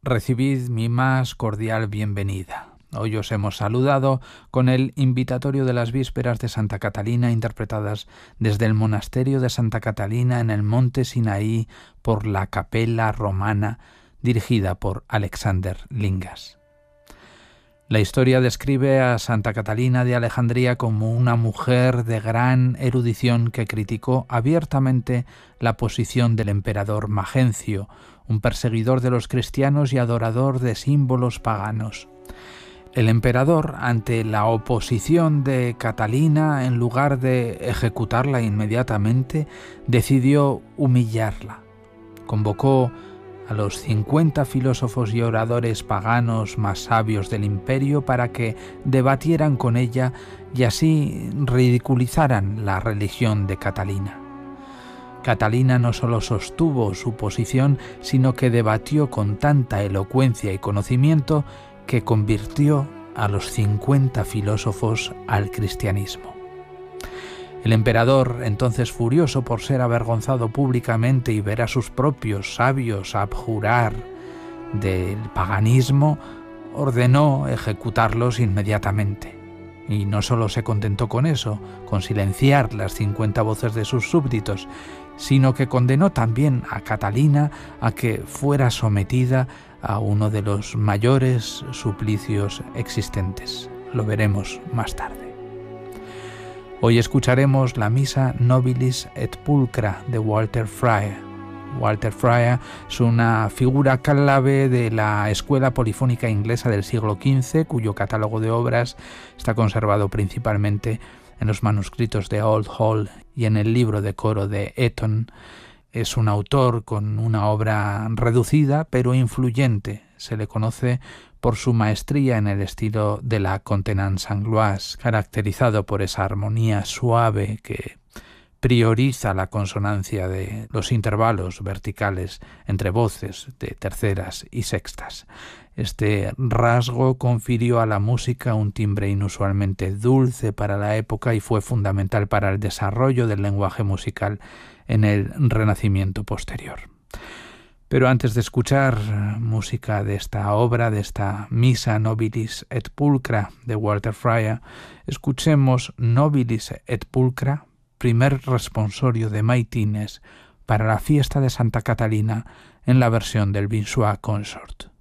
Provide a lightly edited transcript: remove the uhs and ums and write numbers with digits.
Recibid mi más cordial bienvenida. Hoy os hemos saludado con el invitatorio de las vísperas de Santa Catalina, interpretadas desde el monasterio de Santa Catalina en el monte Sinaí por la Capella Romana, dirigida por Alexander Lingas. La historia describe a Santa Catalina de Alejandría como una mujer de gran erudición que criticó abiertamente la posición del emperador Magencio, un perseguidor de los cristianos y adorador de símbolos paganos. El emperador, ante la oposición de Catalina, en lugar de ejecutarla inmediatamente, decidió humillarla. Convocó a los 50 filósofos y oradores paganos más sabios del imperio para que debatieran con ella y así ridiculizaran la religión de Catalina. Catalina no solo sostuvo su posición, sino que debatió con tanta elocuencia y conocimiento que convirtió a los 50 filósofos al cristianismo. El emperador, entonces furioso por ser avergonzado públicamente y ver a sus propios sabios abjurar del paganismo, ordenó ejecutarlos inmediatamente. Y no solo se contentó con eso, con silenciar las 50 voces de sus súbditos, sino que condenó también a Catalina a que fuera sometida a uno de los mayores suplicios existentes. Lo veremos más tarde. Hoy escucharemos la Misa Nobilis et Pulchra de Walter Fryer. Walter Fryer es una figura clave de la escuela polifónica inglesa del siglo XV, cuyo catálogo de obras está conservado principalmente en los manuscritos de Old Hall y en el libro de coro de Eton. Es un autor con una obra reducida pero influyente. Se le conoce por su maestría en el estilo de la contenance angloise, caracterizado por esa armonía suave que prioriza la consonancia de los intervalos verticales entre voces de terceras y sextas. Este rasgo confirió a la música un timbre inusualmente dulce para la época y fue fundamental para el desarrollo del lenguaje musical en el Renacimiento posterior. Pero antes de escuchar música de esta obra, de esta Misa Nobilis et Pulchra de Walter Fryer, escuchemos Nobilis et Pulchra, primer responsorio de maitines para la fiesta de Santa Catalina en la versión del Vinsua Consort.